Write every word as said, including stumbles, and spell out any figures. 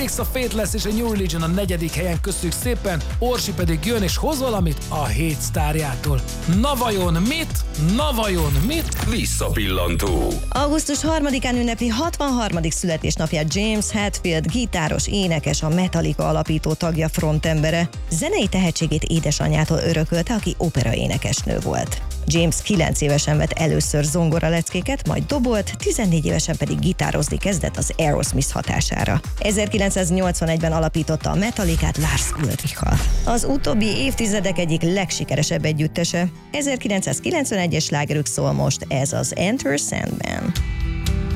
Breaks a Faithless és a New Religion a negyedik helyen, köszönjük szépen. Orsi pedig jön és hoz valamit a hét sztárjától. Na vajon mit? Na vajon mit? Visszapillantó. augusztus harmadikán ünnepli hatvanharmadik születésnapját James Hetfield, gitáros, énekes, a Metallica alapító tagja, frontembere. Zenei tehetségét édesanyjától örökölte, aki operaénekesnő volt. James kilenc évesen vett először zongoraleckéket, majd dobolt, tizennégy évesen pedig gitározni kezdett az Aerosmith hatására. ezerkilencszáznyolcvanegyben alapította a Metallicát Lars Ulrichal. Az utóbbi évtizedek egyik legsikeresebb együttese. ezerkilencszázkilencvenegyes slágerük szól most, ez az Enter Sandman.